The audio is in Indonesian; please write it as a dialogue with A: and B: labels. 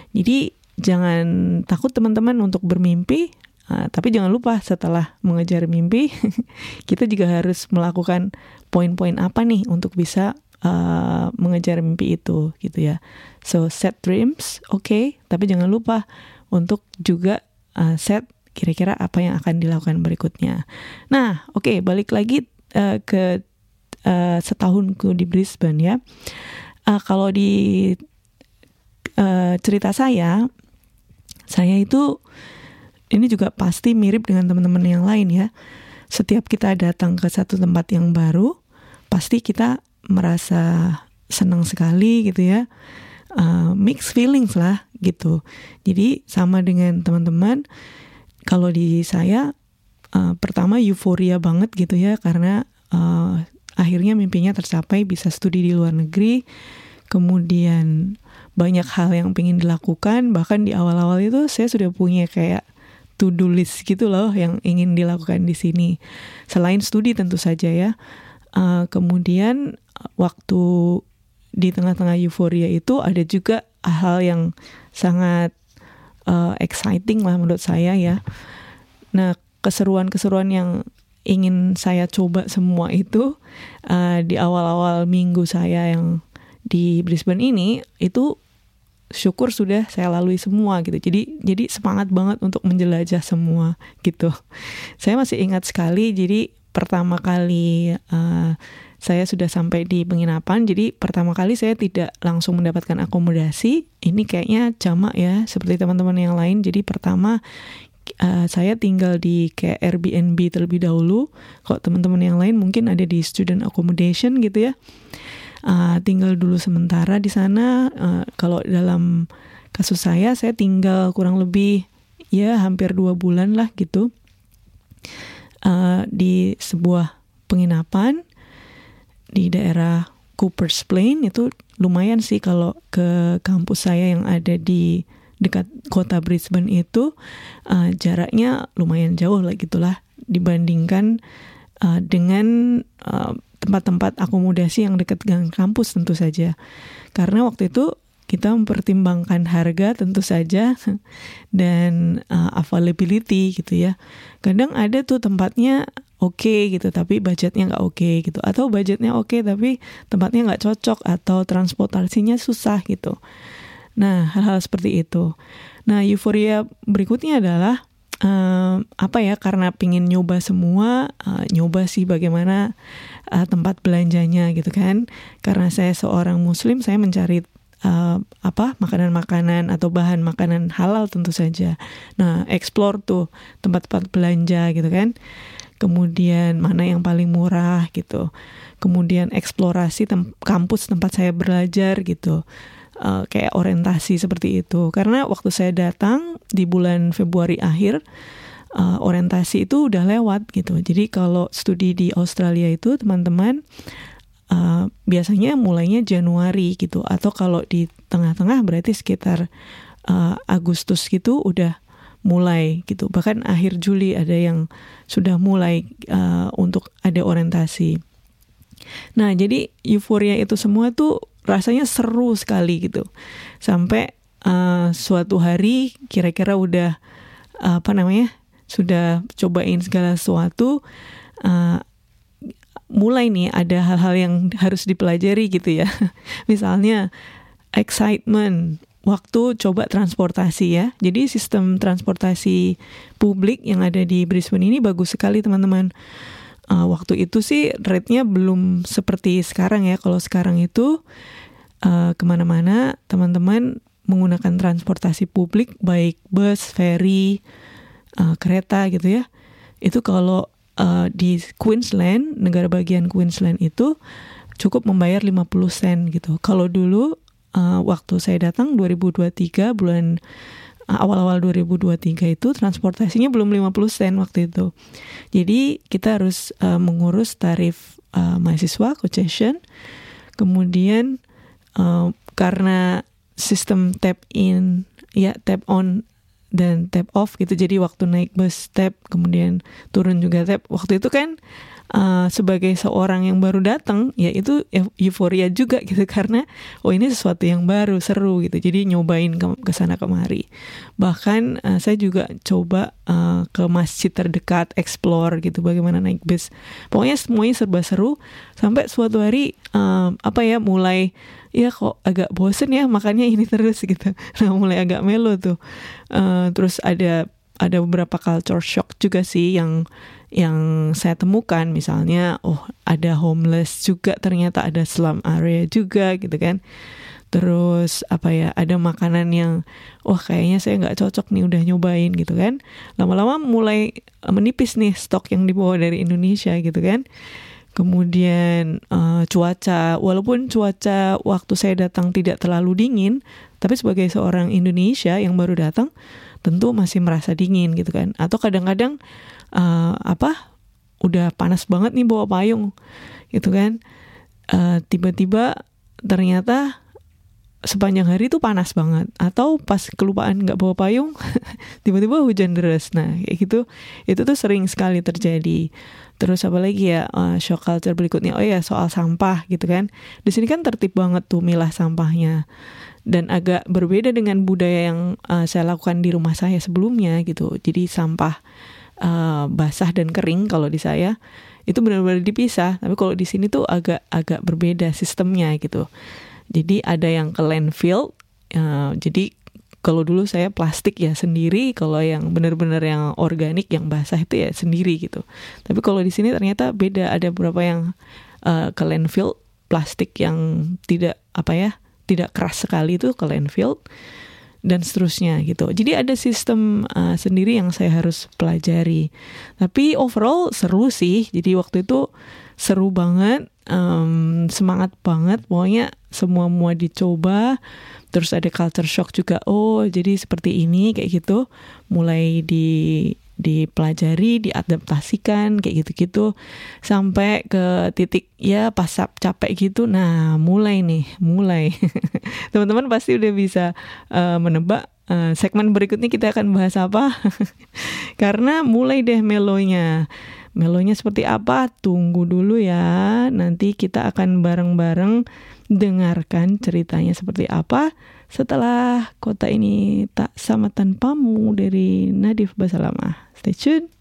A: Jadi jangan takut teman-teman untuk bermimpi, tapi jangan lupa setelah mengejar mimpi kita juga harus melakukan poin-poin apa nih untuk bisa mengejar mimpi itu gitu ya. So set dreams, okay, tapi jangan lupa untuk juga set kira-kira apa yang akan dilakukan berikutnya. Nah, okay, balik lagi ke setahunku di Brisbane ya. Kalau di cerita saya itu ini juga pasti mirip dengan teman-teman yang lain ya. Setiap kita datang ke satu tempat yang baru, pasti kita merasa senang sekali gitu ya. Mixed feelings lah gitu. Jadi sama dengan teman-teman. Kalau di saya pertama euforia banget gitu ya, karena akhirnya mimpinya tercapai, bisa studi di luar negeri. Kemudian banyak hal yang pengen dilakukan. Bahkan di awal-awal itu saya sudah punya kayak to-do list gitu loh yang ingin dilakukan di sini. Selain studi tentu saja ya. Kemudian waktu di tengah-tengah euforia itu ada juga hal yang sangat exciting lah menurut saya ya. Nah, keseruan-keseruan yang ingin saya coba semua itu di awal-awal minggu saya yang di Brisbane ini, itu syukur sudah saya lalui semua gitu. Jadi semangat banget untuk menjelajah semua gitu. Saya masih ingat sekali, jadi pertama kali saya sudah sampai di penginapan. Jadi pertama kali saya tidak langsung mendapatkan akomodasi. Ini kayaknya jamak ya, seperti teman-teman yang lain. Jadi pertama saya tinggal di kayak Airbnb terlebih dahulu. Kalau teman-teman yang lain mungkin ada di student accommodation gitu ya. Tinggal dulu sementara di sana. Kalau dalam kasus saya tinggal kurang lebih ya hampir 2 bulan lah gitu di sebuah penginapan di daerah Coopers Plain. Itu lumayan sih kalau ke kampus saya yang ada di dekat kota Brisbane itu, jaraknya lumayan jauh lah gitulah dibandingkan dengan tempat-tempat akomodasi yang dekat dengan kampus tentu saja. Karena waktu itu kita mempertimbangkan harga tentu saja dan availability gitu ya. Kadang ada tuh tempatnya oke gitu, tapi budgetnya nggak oke gitu. Atau budgetnya oke, tapi tempatnya nggak cocok atau transportasinya susah gitu. Nah, hal-hal seperti itu. Nah, euforia berikutnya adalah karena pingin nyoba semua, nyoba sih bagaimana tempat belanjanya gitu kan. Karena saya seorang muslim, saya mencari makanan-makanan atau bahan makanan halal tentu saja. Nah, explore tuh tempat-tempat belanja gitu kan. Kemudian mana yang paling murah gitu. Kemudian eksplorasi kampus tempat saya belajar gitu. Kayak orientasi seperti itu. Karena waktu saya datang di bulan Februari akhir, orientasi itu udah lewat gitu. Jadi kalau studi di Australia itu teman-teman biasanya mulainya Januari gitu. Atau kalau di tengah-tengah berarti sekitar Agustus gitu udah mulai gitu. Bahkan akhir Juli ada yang sudah mulai untuk ada orientasi. Nah, jadi euforia itu semua tuh rasanya seru sekali gitu. Sampai suatu hari kira-kira udah sudah cobain segala sesuatu, mulai nih ada hal-hal yang harus dipelajari gitu ya. Misalnya excitement waktu coba transportasi ya. Jadi sistem transportasi publik yang ada di Brisbane ini bagus sekali teman-teman. Waktu itu sih rate-nya belum seperti sekarang ya. Kalau sekarang itu kemana-mana teman-teman menggunakan transportasi publik, baik bus, ferry, kereta gitu ya. Itu kalau di Queensland, negara bagian Queensland itu cukup membayar 50 sen gitu. Kalau dulu waktu saya datang 2023 bulan awal-awal 2023 itu transportasinya belum 50 sen waktu itu. Jadi kita harus mengurus tarif mahasiswa concession. Kemudian karena sistem tap in, ya tap on dan tap off gitu. Jadi waktu naik bus tap, kemudian turun juga tap. Waktu itu kan sebagai seorang yang baru datang, ya itu euforia juga gitu, karena ini sesuatu yang baru, seru gitu, jadi nyobain ke sana kemari. Bahkan saya juga coba ke masjid terdekat, explore gitu, bagaimana naik bis. Pokoknya semuanya serba seru, sampai suatu hari mulai ya kok agak bosen ya makanya ini terus gitu. Nah mulai agak melo tuh. Terus ada beberapa culture shock juga sih yang saya temukan, misalnya ada homeless juga, ternyata ada slum area juga gitu kan. Terus ada makanan yang kayaknya saya nggak cocok nih udah nyobain gitu kan. Lama-lama mulai menipis nih stok yang dibawa dari Indonesia gitu kan. Kemudian cuaca, walaupun cuaca waktu saya datang tidak terlalu dingin, tapi sebagai seorang Indonesia yang baru datang tentu masih merasa dingin gitu kan. Atau kadang-kadang udah panas banget nih bawa payung gitu kan, tiba-tiba ternyata sepanjang hari itu panas banget, atau pas kelupaan nggak bawa payung tiba-tiba hujan deras. Nah kayak gitu, itu tuh sering sekali terjadi. Terus apa lagi ya, shock culture berikutnya, soal sampah gitu kan. Di sini kan tertib banget tuh milah sampahnya, dan agak berbeda dengan budaya yang saya lakukan di rumah saya sebelumnya gitu. Jadi sampah basah dan kering kalau di saya itu benar-benar dipisah, tapi kalau di sini tuh agak berbeda sistemnya gitu. Jadi ada yang ke landfill, jadi kalau dulu saya plastik ya sendiri, kalau yang benar-benar yang organik yang basah itu ya sendiri gitu. Tapi kalau di sini ternyata beda, ada beberapa yang ke landfill, plastik yang tidak keras sekali itu ke landfill, dan seterusnya gitu. Jadi ada sistem sendiri yang saya harus pelajari. Tapi overall seru sih. Jadi waktu itu seru banget, semangat banget. Pokoknya semua dicoba. Terus ada culture shock juga. Jadi seperti ini kayak gitu. Mulai dipelajari, diadaptasikan kayak gitu-gitu sampai ke titik ya pas capek gitu. Nah mulai teman-teman pasti udah bisa menebak segmen berikutnya kita akan bahas apa. Karena mulai deh melonya seperti apa, tunggu dulu ya, nanti kita akan bareng-bareng dengarkan ceritanya seperti apa setelah Kota Ini Tak Sama Tanpamu dari Nadif Basalamah. Stay tune.